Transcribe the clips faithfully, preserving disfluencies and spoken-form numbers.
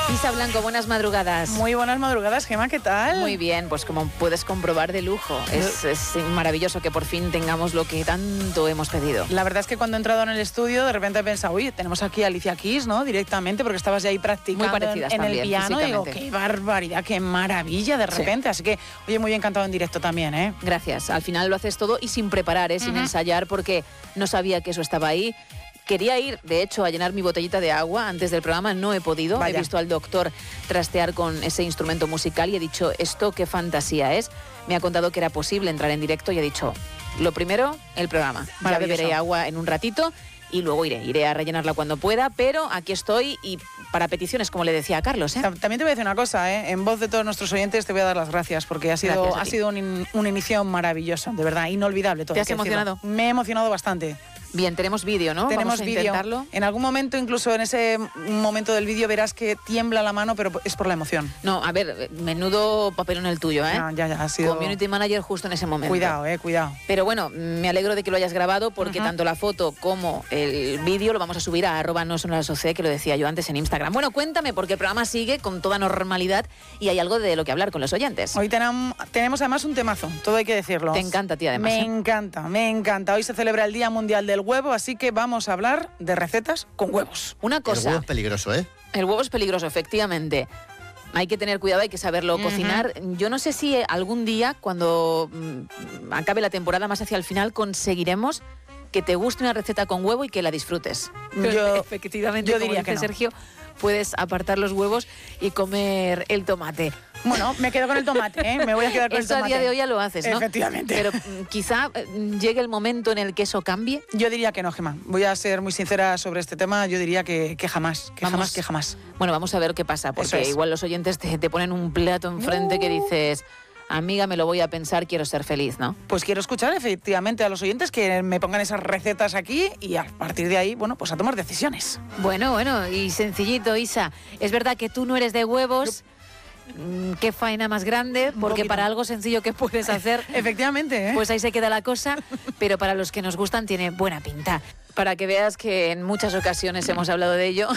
Isa Blanco, buenas madrugadas. Muy buenas madrugadas, Gemma, ¿qué tal? Muy bien, pues como puedes comprobar, de lujo. Es, es maravilloso que por fin tengamos lo que tanto hemos pedido. La verdad es que cuando he entrado en el estudio, de repente he pensado, uy, tenemos aquí a Alicia Keys, ¿no? Directamente, porque estabas ya ahí practicando muy parecidas en, en también, el piano. Y digo, qué barbaridad, qué maravilla de repente. Sí. Así que, oye, muy bien cantado en directo también, ¿eh? Gracias. Al final lo haces todo y sin preparar, ¿eh? Uh-huh. Sin ensayar, porque no sabía que eso estaba ahí. Quería ir, de hecho, a llenar mi botellita de agua antes del programa, no he podido. Vaya. He visto al doctor trastear con ese instrumento musical y he dicho, esto qué fantasía es. Me ha contado que era posible entrar en directo y he dicho, lo primero, el programa. Ya beberé agua en un ratito y luego iré, iré a rellenarla cuando pueda, pero aquí estoy y para peticiones, como le decía a Carlos, ¿eh? También te voy a decir una cosa, ¿eh? En voz de todos nuestros oyentes te voy a dar las gracias porque ha sido, ha sido un, in, un inicio maravilloso, de verdad, inolvidable todo. ¿Te has emocionado? Decirlo. Me he emocionado bastante. Bien, tenemos vídeo, ¿no? Tenemos vídeo. En algún momento, incluso en ese momento del vídeo, verás que tiembla la mano, pero es por la emoción. No, a ver, menudo papelón el tuyo, ¿eh? No, ya, ya, ha sido... Community manager justo en ese momento. Cuidado, eh, cuidado. Pero bueno, me alegro de que lo hayas grabado porque uh-huh. tanto la foto como el vídeo lo vamos a subir a arroba no son la sociedad, que lo decía yo antes en Instagram. Bueno, cuéntame, porque el programa sigue con toda normalidad y hay algo de lo que hablar con los oyentes. Hoy tenam, tenemos además un temazo, todo hay que decirlo. Te encanta a ti además. Me ¿eh? encanta, me encanta. Hoy se celebra el Día Mundial del Huevo, así que vamos a hablar de recetas con huevos. Una cosa. El huevo es peligroso, ¿eh? El huevo es peligroso, efectivamente. Hay que tener cuidado, hay que saberlo uh-huh. cocinar. Yo no sé si algún día, cuando mmm, acabe la temporada, más hacia el final, conseguiremos que te guste una receta con huevo y que la disfrutes. Yo, efectivamente, yo como diría dice que no. Sergio, puedes apartar los huevos y comer el tomate. Bueno, me quedo con el tomate, ¿eh? Me voy a quedar con eso el tomate. Eso a día de hoy ya lo haces, ¿no? Efectivamente. Pero mm, quizá eh, llegue el momento en el que eso cambie. Yo diría que no, Gemma. Voy a ser muy sincera sobre este tema. Yo diría que, que jamás, que vamos, jamás, que jamás. Bueno, vamos a ver qué pasa, porque es. igual los oyentes te, te ponen un plato enfrente uh. que dices... Amiga, me lo voy a pensar, quiero ser feliz, ¿no? Pues quiero escuchar efectivamente a los oyentes que me pongan esas recetas aquí y a partir de ahí, bueno, pues a tomar decisiones. Bueno, bueno, y sencillito, Isa. Es verdad que tú no eres de huevos. Yo... Qué faena más grande, porque para algo sencillo que puedes hacer... Efectivamente, ¿eh? Pues ahí se queda la cosa, pero para los que nos gustan tiene buena pinta. Para que veas que en muchas ocasiones hemos hablado de ello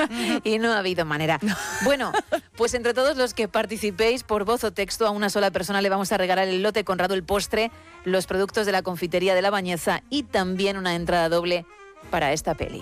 y no ha habido manera. Bueno, pues entre todos los que participéis por voz o texto, a una sola persona le vamos a regalar el lote Conrado, el postre, los productos de la confitería de La Bañeza y también una entrada doble para esta peli.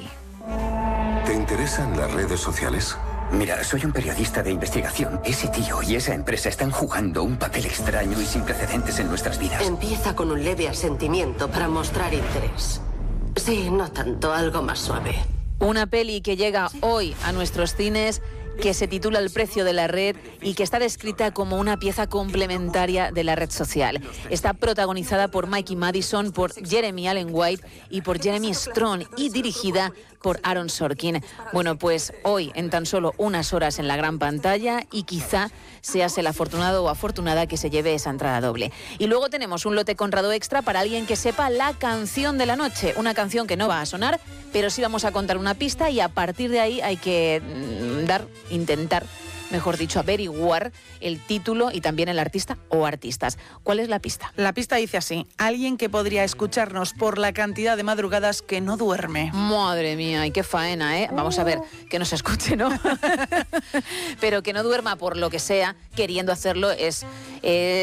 ¿Te interesan las redes sociales? Mira, soy un periodista de investigación. Ese tío y esa empresa están jugando un papel extraño y sin precedentes en nuestras vidas. Empieza con un leve asentimiento para mostrar interés. Sí, no tanto, algo más suave. Una peli que llega hoy a nuestros cines, que se titula El precio de la red y que está descrita como una pieza complementaria de la red social. Está protagonizada por Mikey Madison, por Jeremy Allen White y por Jeremy Strong y dirigida por Aaron Sorkin. Bueno, pues hoy en tan solo unas horas en la gran pantalla y quizá seas el afortunado o afortunada que se lleve esa entrada doble. Y luego tenemos un lote Conrado extra para alguien que sepa la canción de la noche. Una canción que no va a sonar, pero sí vamos a contar una pista y a partir de ahí hay que mm, dar, intentar, mejor dicho, averiguar el título y también el artista o artistas. ¿Cuál es la pista? La pista dice así: alguien que podría escucharnos por la cantidad de madrugadas que no duerme. Madre mía, y qué faena, ¿eh? Vamos a ver, que nos escuche, ¿no? Pero que no duerma por lo que sea, queriendo hacerlo es... Eh,